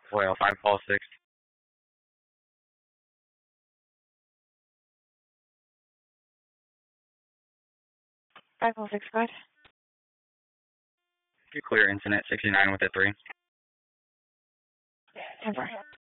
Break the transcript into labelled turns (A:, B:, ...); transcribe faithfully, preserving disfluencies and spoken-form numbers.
A: Oil five call six.
B: five call six, go ahead.
A: Clear incident sixty-nine with a three.
B: ten four.